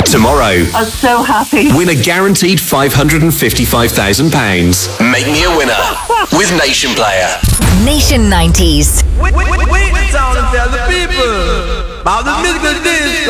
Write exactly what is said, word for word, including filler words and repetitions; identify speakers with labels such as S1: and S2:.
S1: Tomorrow,
S2: I'm so happy.
S1: win a guaranteed five hundred fifty-five thousand pounds. Make me a winner with Nation Player.
S3: Nation nineties.
S4: Wait, wait, wait, wait, sound and tell the people about the musical disc.